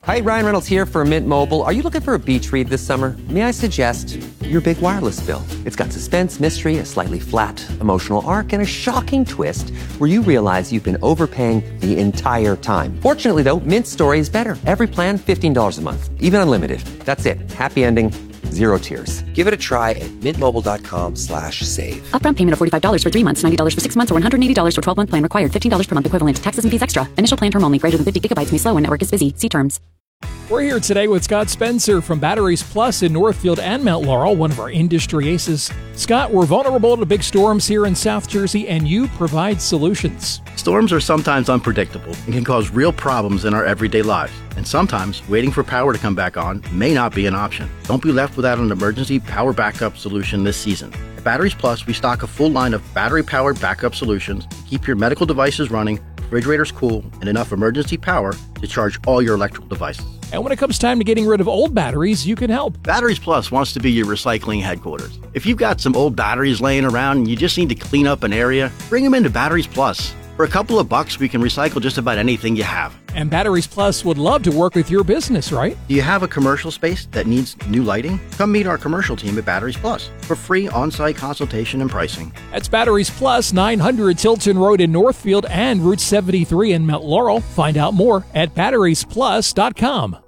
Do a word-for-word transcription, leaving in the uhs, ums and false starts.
Hi, Ryan Reynolds here for Mint Mobile. Are you looking for a beach read this summer? May I suggest your big wireless bill? It's got suspense, mystery, a slightly flat emotional arc, and a shocking twist where you realize you've been overpaying the entire time. Fortunately, though, Mint's story is better. Every plan, fifteen dollars a month, even unlimited. That's it. Happy ending. Zero tears. Give it a try at mintmobile.com slash save. Upfront payment of forty-five dollars for three months, ninety dollars for six months, or one hundred eighty dollars for twelve-month plan required. fifteen dollars per month equivalent. Taxes and fees extra. Initial plan term only. Greater than fifty gigabytes may slow when network is busy. See terms. We're here today with Scott Spencer from Batteries Plus in Northfield and Mount Laurel, one of our industry aces. Scott, we're vulnerable to big storms here in South Jersey, and you provide solutions. Storms are sometimes unpredictable and can cause real problems in our everyday lives. And sometimes waiting for power to come back on may not be an option. Don't be left without an emergency power backup solution this season. At Batteries Plus, we stock a full line of battery-powered backup solutions to keep your medical devices running, refrigerators cool, and enough emergency power to charge all your electrical devices. And when it comes time to getting rid of old batteries, you can help. Batteries Plus wants to be your recycling headquarters. If you've got some old batteries laying around and you just need to clean up an area, bring them into Batteries Plus. For a couple of bucks, we can recycle just about anything you have. And Batteries Plus would love to work with your business, right? Do you have a commercial space that needs new lighting? Come meet our commercial team at Batteries Plus for free on-site consultation and pricing. That's Batteries Plus, nine hundred Tilton Road in Northfield and Route seventy-three in Mount Laurel. Find out more at batteries plus dot com.